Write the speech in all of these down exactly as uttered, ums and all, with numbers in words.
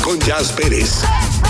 con Jazz Pérez.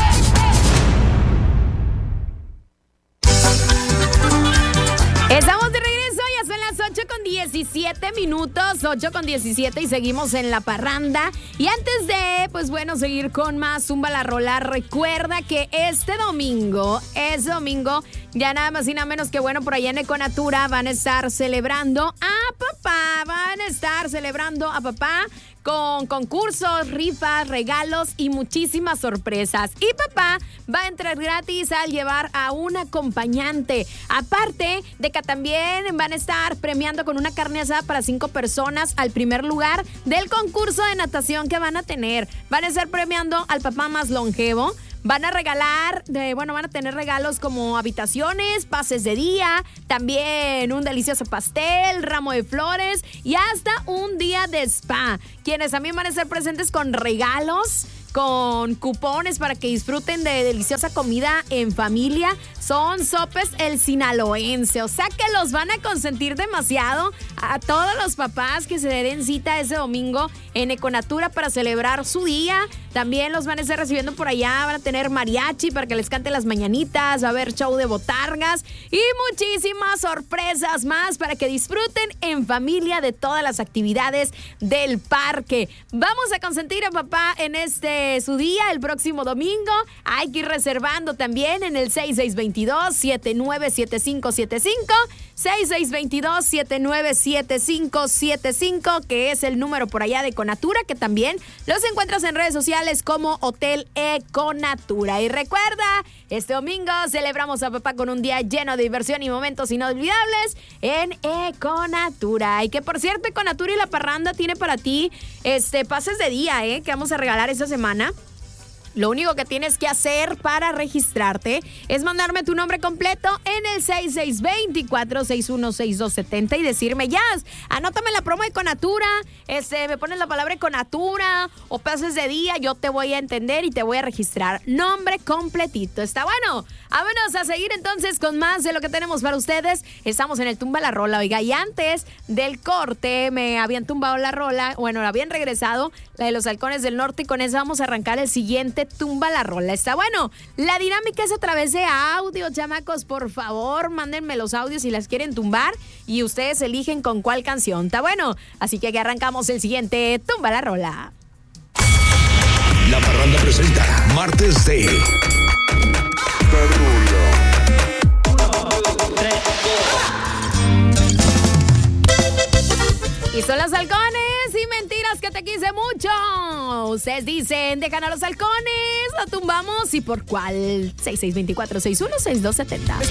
Estamos de regreso, ya son las ocho con diecisiete minutos, ocho con diecisiete y seguimos en la parranda. Y antes de, pues bueno, seguir con más Zumba la Rola, recuerda que este domingo, este domingo, ya nada más y nada menos que bueno, por allá en Econatura van a estar celebrando a papá, van a estar celebrando a papá con concursos, rifas, regalos y muchísimas sorpresas. Y papá va a entrar gratis al llevar a un acompañante. Aparte de que también van a estar premiando con una carne asada para cinco personas al primer lugar del concurso de natación que van a tener. Van a estar premiando al papá más longevo. Van a regalar, de, bueno, van a tener regalos como habitaciones, pases de día, también un delicioso pastel, ramo de flores y hasta un día de spa. Quienes también van a estar presentes con regalos, con cupones para que disfruten de deliciosa comida en familia, son Sopes el Sinaloense. O sea que los van a consentir demasiado a todos los papás que se den cita ese domingo en Econatura para celebrar su día. También los van a estar recibiendo por allá, van a tener mariachi para que les cante las mañanitas, va a haber show de botargas y muchísimas sorpresas más para que disfruten en familia de todas las actividades del parque. Vamos a consentir a papá en este su día el próximo domingo. Hay que ir reservando también en el seis seis dos dos, siete nueve siete cinco siete cinco, seis seis dos dos, siete nueve siete cinco siete cinco, que es el número por allá de Econatura, que también los encuentras en redes sociales como Hotel Econatura. Y recuerda, este domingo celebramos a papá con un día lleno de diversión y momentos inolvidables en Econatura. Y que por cierto, Econatura y la parranda tiene para ti este pases de día, ¿eh? que vamos a regalar esta semana. Lo único que tienes que hacer para registrarte es mandarme tu nombre completo en el seis seis dos cuatro, seis uno seis dos siete cero y decirme, Jazz, anótame la promo de Econatura, este, me pones la palabra Econatura o pases de día, yo te voy a entender y te voy a registrar. Nombre completito. ¿Está bueno? Vámonos a seguir entonces con más de lo que tenemos para ustedes. Estamos en el Tumba la Rola, oiga, y antes del corte me habían tumbado la rola, bueno, habían regresado la de los Halcones del Norte y con eso vamos a arrancar el siguiente Tumba la Rola. Está bueno. La dinámica es a través de audios, chamacos. Por favor, mándenme los audios si las quieren tumbar y ustedes eligen con cuál canción. Está bueno. Así que aquí arrancamos el siguiente Tumba la Rola. La parranda presenta Martes de Y son los Halcones y mentiras que te quise mucho. Ustedes dicen, dejan a los Halcones, lo tumbamos y por cuál. seis seis dos cuatro, seis uno seis dos siete cero.